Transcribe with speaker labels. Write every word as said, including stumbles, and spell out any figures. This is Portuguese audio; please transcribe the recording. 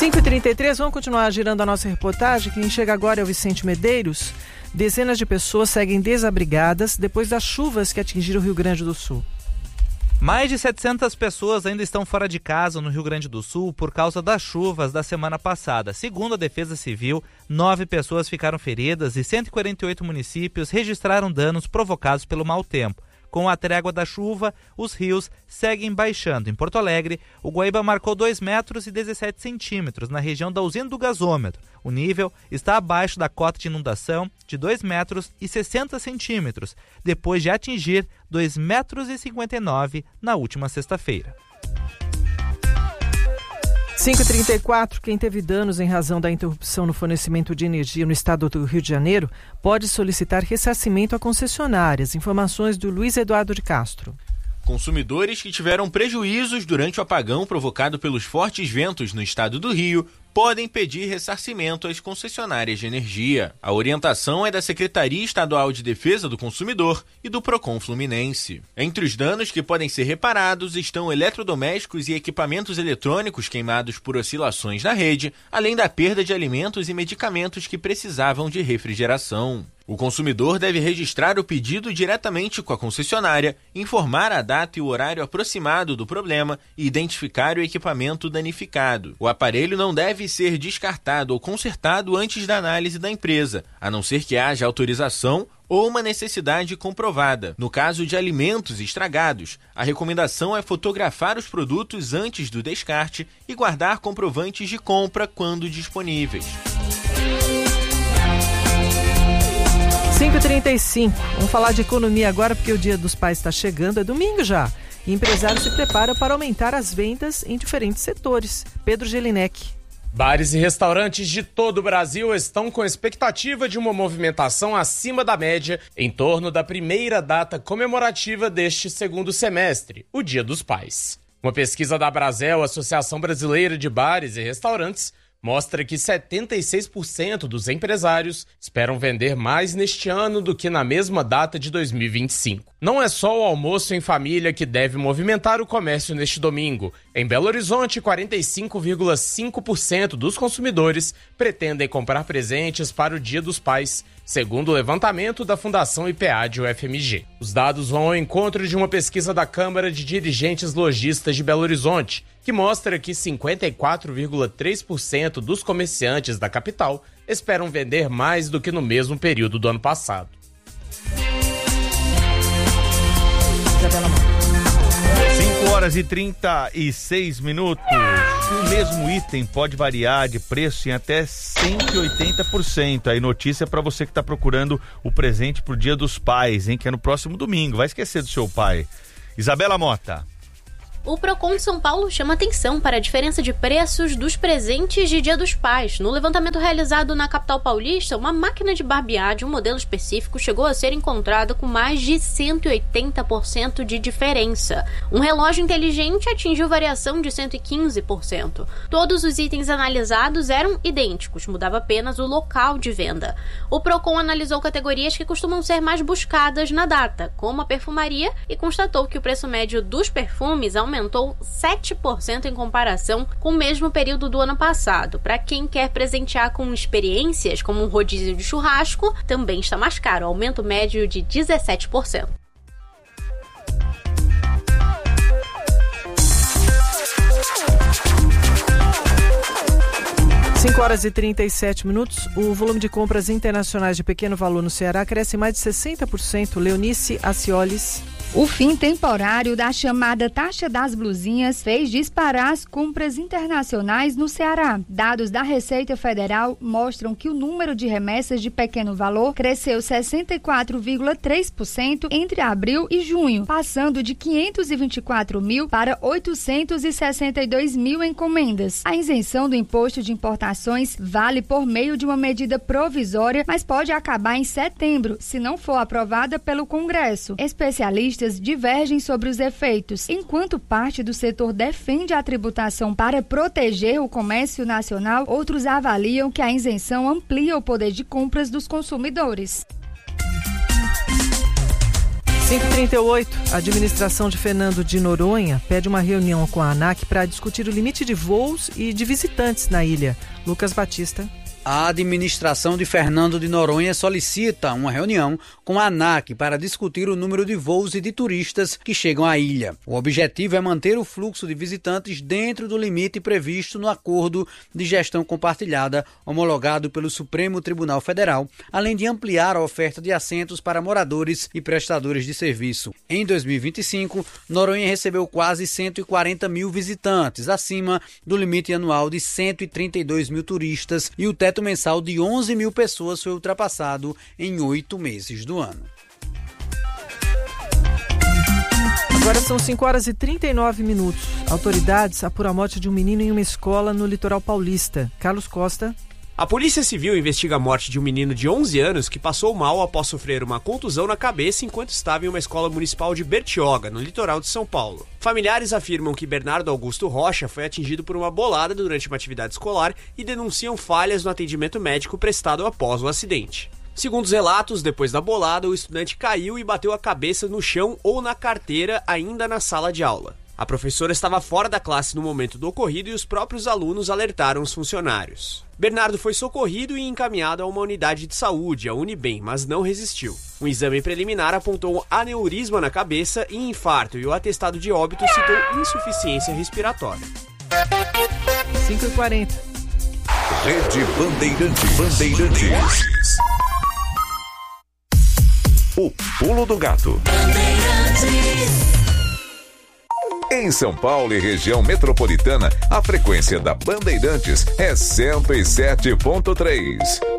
Speaker 1: cinco e trinta e três, vamos continuar girando a nossa reportagem. Quem chega agora é o Vicente Medeiros. Dezenas de pessoas seguem desabrigadas depois das chuvas que atingiram o Rio Grande do Sul.
Speaker 2: Mais de setecentas pessoas ainda estão fora de casa no Rio Grande do Sul por causa das chuvas da semana passada. Segundo a Defesa Civil, nove pessoas ficaram feridas e cento e quarenta e oito municípios registraram danos provocados pelo mau tempo. Com a trégua da chuva, os rios seguem baixando. Em Porto Alegre, o Guaíba marcou dois metros e dezessete centímetros na região da usina do gasômetro. O nível está abaixo da cota de inundação de dois metros e sessenta centímetros, depois de atingir dois metros e cinquenta e nove na última sexta-feira.
Speaker 1: cinco e trinta e quatro, quem teve danos em razão da interrupção no fornecimento de energia no estado do Rio de Janeiro pode solicitar ressarcimento a concessionárias. Informações do Luiz Eduardo de Castro.
Speaker 3: Consumidores que tiveram prejuízos durante o apagão provocado pelos fortes ventos no estado do Rio podem pedir ressarcimento às concessionárias de energia. A orientação é da Secretaria Estadual de Defesa do Consumidor e do Procon Fluminense. Entre os danos que podem ser reparados estão eletrodomésticos e equipamentos eletrônicos queimados por oscilações na rede, além da perda de alimentos e medicamentos que precisavam de refrigeração. O consumidor deve registrar o pedido diretamente com a concessionária, informar a data e o horário aproximado do problema e identificar o equipamento danificado. O aparelho não deve ser descartado ou consertado antes da análise da empresa, a não ser que haja autorização ou uma necessidade comprovada. No caso de alimentos estragados, a recomendação é fotografar os produtos antes do descarte e guardar comprovantes de compra quando disponíveis.
Speaker 1: cinco e trinta e cinco, vamos falar de economia agora porque o Dia dos Pais está chegando, é domingo já. E empresários se preparam para aumentar as vendas em diferentes setores. Pedro Gelinek.
Speaker 4: Bares e restaurantes de todo o Brasil estão com expectativa de uma movimentação acima da média em torno da primeira data comemorativa deste segundo semestre, o Dia dos Pais. Uma pesquisa da Brasel, Associação Brasileira de Bares e Restaurantes, mostra que setenta e seis por cento dos empresários esperam vender mais neste ano do que na mesma data de dois mil e vinte e cinco. Não é só o almoço em família que deve movimentar o comércio neste domingo. Em Belo Horizonte, quarenta e cinco vírgula cinco por cento dos consumidores pretendem comprar presentes para o Dia dos Pais, segundo o levantamento da Fundação I P A de U F M G. Os dados vão ao encontro de uma pesquisa da Câmara de Dirigentes Lojistas de Belo Horizonte, que mostra que cinquenta e quatro vírgula três por cento dos comerciantes da capital esperam vender mais do que no mesmo período do ano passado.
Speaker 5: cinco horas e trinta e seis minutos. O mesmo item pode variar de preço em até cento e oitenta por cento. Aí notícia para você que está procurando o presente pro Dia dos Pais, hein? Que é no próximo domingo. Vai esquecer do seu pai. Isabela Mota.
Speaker 6: O Procon São Paulo chama atenção para a diferença de preços dos presentes de Dia dos Pais. No levantamento realizado na capital paulista, uma máquina de barbear de um modelo específico chegou a ser encontrada com mais de cento e oitenta por cento de diferença. Um relógio inteligente atingiu variação de cento e quinze por cento. Todos os itens analisados eram idênticos, mudava apenas o local de venda. O Procon analisou categorias que costumam ser mais buscadas na data, como a perfumaria, e constatou que o preço médio dos perfumes aumentou aumentou sete por cento em comparação com o mesmo período do ano passado. Para quem quer presentear com experiências, como um rodízio de churrasco, também está mais caro, aumento médio de dezessete por cento.
Speaker 1: cinco horas e trinta e sete minutos. O volume de compras internacionais de pequeno valor no Ceará cresce mais de sessenta por cento. Leonice Acioles.
Speaker 7: O fim temporário da chamada taxa das blusinhas fez disparar as compras internacionais no Ceará. Dados da Receita Federal mostram que o número de remessas de pequeno valor cresceu sessenta e quatro vírgula três por cento entre abril e junho, passando de quinhentos e vinte e quatro mil para oitocentos e sessenta e dois mil encomendas. A isenção do imposto de importações vale por meio de uma medida provisória, mas pode acabar em setembro, se não for aprovada pelo Congresso. Especialistas divergem sobre os efeitos. Enquanto parte do setor defende a tributação para proteger o comércio nacional, outros avaliam que a isenção amplia o poder de compras dos consumidores.
Speaker 1: cinco e trinta e oito, a administração de Fernando de Noronha pede uma reunião com a ANAC para discutir o limite de voos e de visitantes na ilha. Lucas Batista.
Speaker 8: A administração de Fernando de Noronha solicita uma reunião com a ANAC para discutir o número de voos e de turistas que chegam à ilha. O objetivo é manter o fluxo de visitantes dentro do limite previsto no Acordo de Gestão Compartilhada homologado pelo Supremo Tribunal Federal, além de ampliar a oferta de assentos para moradores e prestadores de serviço. Em dois mil e vinte e cinco, Noronha recebeu quase cento e quarenta mil visitantes, acima do limite anual de cento e trinta e dois mil turistas, e o teto mensal de onze mil pessoas foi ultrapassado em oito meses do ano.
Speaker 1: Agora são cinco horas e trinta e nove minutos. Autoridades apuram a morte de um menino em uma escola no litoral paulista. Carlos Costa.
Speaker 9: A Polícia Civil investiga a morte de um menino de onze anos que passou mal após sofrer uma contusão na cabeça enquanto estava em uma escola municipal de Bertioga, no litoral de São Paulo. Familiares afirmam que Bernardo Augusto Rocha foi atingido por uma bolada durante uma atividade escolar e denunciam falhas no atendimento médico prestado após o acidente. Segundo os relatos, depois da bolada, o estudante caiu e bateu a cabeça no chão ou na carteira ainda na sala de aula. A professora estava fora da classe no momento do ocorrido e os próprios alunos alertaram os funcionários. Bernardo foi socorrido e encaminhado a uma unidade de saúde, a Unibem, mas não resistiu. Um exame preliminar apontou aneurisma na cabeça e infarto, e o atestado de óbito citou insuficiência respiratória.
Speaker 1: cinco e quarenta.
Speaker 10: Rede Bandeirante Bandeirantes. O Pulo do Gato. Em São Paulo e região metropolitana, a frequência da Bandeirantes é cento e sete ponto três.